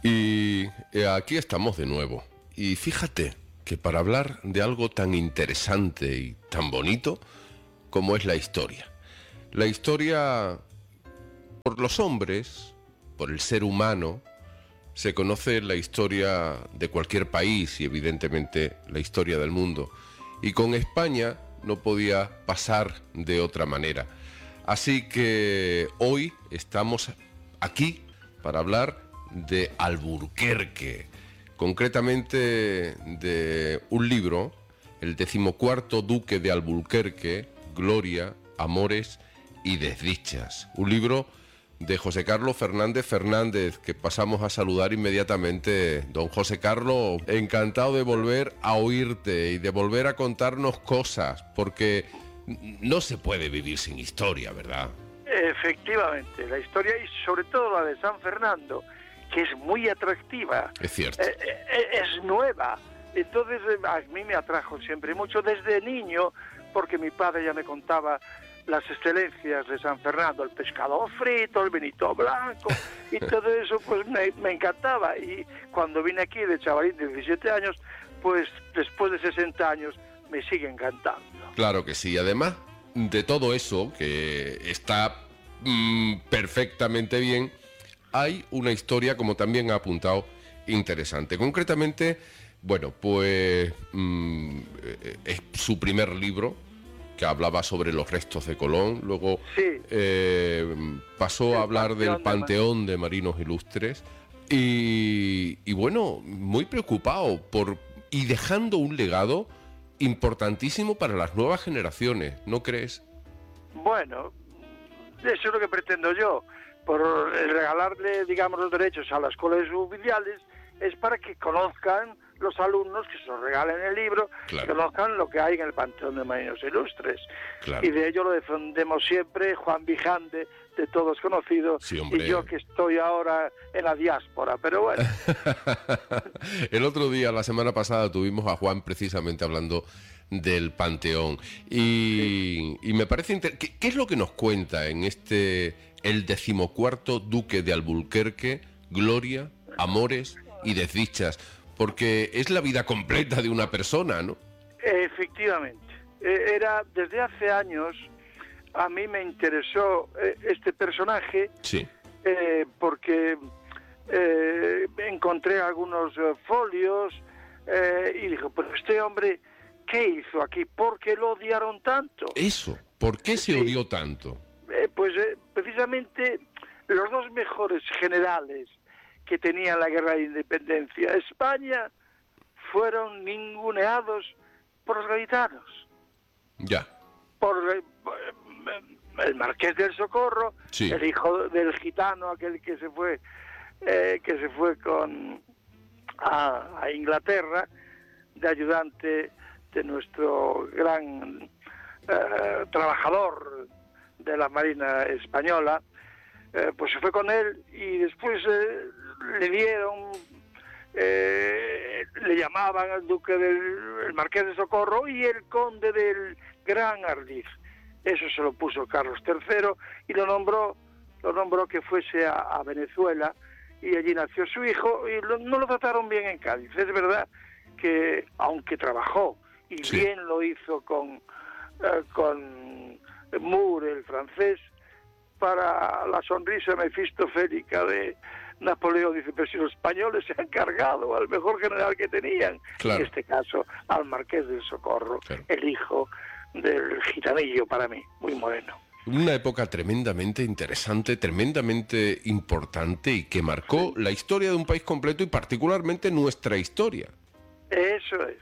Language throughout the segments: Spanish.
Y aquí estamos de nuevo. Y fíjate que para hablar de algo tan interesante y tan bonito como es la historia. La historia, por los hombres, por el ser humano, se conoce la historia de cualquier país y evidentemente la historia del mundo. Y con España no podía pasar de otra manera. Así que hoy estamos aquí para hablar de Alburquerque, concretamente de un libro, el 14º Duque de Alburquerque, Gloria, Amores y Desdichas. Un libro de José Carlos Fernández Fernández, que pasamos a saludar inmediatamente. Don José Carlos, encantado de volver a oírte y de volver a contarnos cosas, porque no se puede vivir sin historia, ¿verdad? Efectivamente, la historia y sobre todo la de San Fernando, que es muy atractiva. Es cierto. Es nueva. Entonces a mí me atrajo siempre mucho desde niño, porque mi padre ya me contaba las excelencias de San Fernando, el pescado frito, el vinito blanco, y todo eso pues me encantaba. Y cuando vine aquí de chavalín de 17 años, pues después de 60 años me sigue encantando. Claro que sí, además de todo eso, que está perfectamente bien, hay una historia, como también ha apuntado, interesante. Concretamente, bueno, pues es su primer libro, que hablaba sobre los restos de Colón, luego sí. Pasó a hablar del Panteón de Marinos Ilustres, y bueno, muy preocupado y dejando un legado importantísimo para las nuevas generaciones, ¿no crees? Bueno, eso es lo que pretendo yo, por regalarle, digamos, los derechos a las colegios oficiales, es para que conozcan los alumnos, que se los regalen el libro, claro, que conozcan lo que hay en el Panteón de Marinos Ilustres. Claro. Y de ello lo defendemos siempre, Juan Vijande, de todos conocido, sí, y yo que estoy ahora en la diáspora, pero bueno. El otro día, la semana pasada, tuvimos a Juan precisamente hablando del Panteón. Y me parece ¿Qué es lo que nos cuenta en el 14º Duque de Alburquerque, Gloria, Amores y Desdichas? Porque es la vida completa de una persona, ¿no? Efectivamente. Desde hace años, a mí me interesó este personaje, sí, porque encontré algunos folios y dije, pues este hombre, ¿qué hizo aquí? ¿Por qué lo odiaron tanto? Eso, ¿por qué se odió tanto? Precisamente los dos mejores generales que tenía la guerra de independencia, España, fueron ninguneados por los gaditanos. Ya. Por el Marqués del Socorro, sí, el hijo del gitano, aquel que se fue a Inglaterra, de ayudante de nuestro gran trabajador de la Marina Española, pues se fue con él y después le dieron, le llamaban al duque el Marqués de Socorro y el conde del Gran Ardiz. Eso se lo puso Carlos III y lo nombró que fuese a Venezuela, y allí nació su hijo y no lo trataron bien en Cádiz. Es verdad que aunque trabajó y sí, bien lo hizo con Moore, el francés, para la sonrisa mefistofélica de Napoleón, dice, pero si los españoles se han cargado al mejor general que tenían, claro, en este caso al Marqués del Socorro, claro, el hijo del gitanillo, para mí, muy moreno. Una época tremendamente interesante, tremendamente importante y que marcó la historia de un país completo y particularmente nuestra historia. Eso es.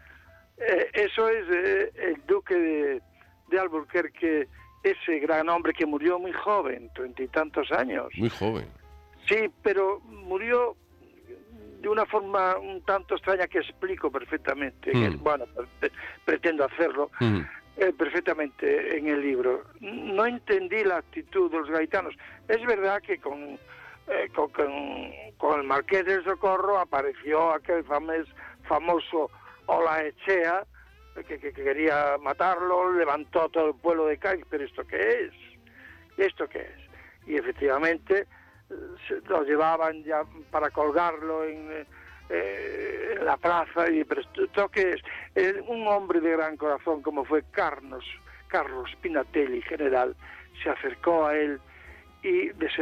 El duque de Alburquerque, ese gran hombre que murió muy joven, 30 y tantos años. Muy joven. Sí, pero murió de una forma un tanto extraña que explico perfectamente. Bueno, pretendo hacerlo perfectamente en el libro. No entendí la actitud de los gaditanos. Es verdad que con el Marqués del Socorro apareció aquel famoso Olaechea, que quería matarlo, levantó a todo el pueblo de Cádiz, pero ¿esto qué es? ¿Esto qué es? Y efectivamente lo llevaban ya para colgarlo en la plaza, y pero esto que es un hombre de gran corazón como fue Carlos Pinatelli, general, se acercó a él y